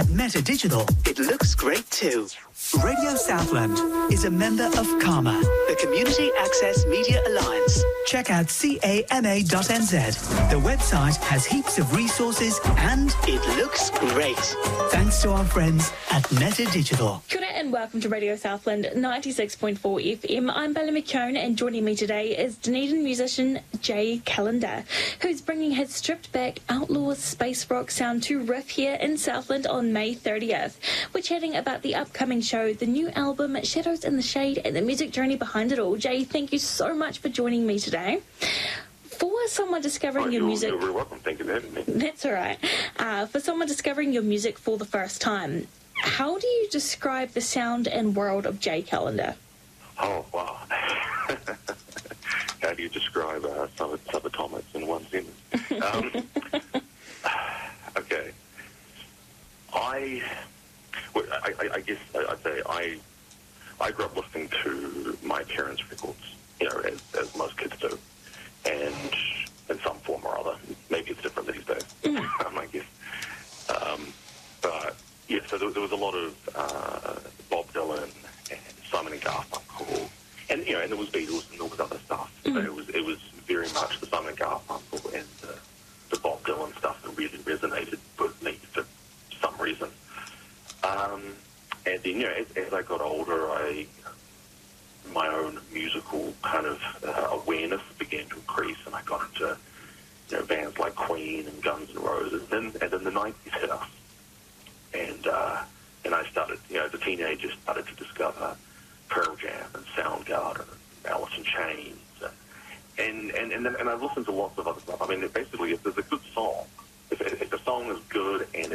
Meta Digital, it looks great too. Radio Southland is a member of CAMA, the Community Access Media Alliance. Check out CAMA.nz. The website has heaps of resources and it looks great. Thanks to our friends at Meta Digital. Kia ora and welcome to Radio Southland 96.4 FM. I'm Bella McKeown and joining me today is Dunedin musician Jay Callender, who's bringing his stripped-back outlaw space rock sound to Riff here in Southland on May 30th. We're chatting about the upcoming show, the new album Shadows in the Shade, and the music journey behind it all. Jay, thank you so much for joining me today. For someone discovering your music... You're very welcome. Thank you for having me. That's all right. For someone discovering your music for the first time, how do you describe the sound and world of Jay Callender? Oh, wow. How do you describe subatomics in one sentence? Okay. I guess I'd say I grew up listening to my parents' records, as most kids do, and in some form or other. Maybe it's different these days, I guess. But yeah, so there was a lot of Bob Dylan and Simon and Garfunkel, and there was Beatles and there was other stuff. But it was very much the Simon and Garfunkel and the Bob Dylan stuff that really resonated with me for some reason. And then, as I got older, my own musical kind of awareness began to increase, and I got into bands like Queen and Guns N' Roses, and then the 90s hit us, and I started, as a teenager, started to discover Pearl Jam and Soundgarden and Alice in Chains, and I listened to lots of other stuff. I mean, basically, if there's a good song, if a song is good and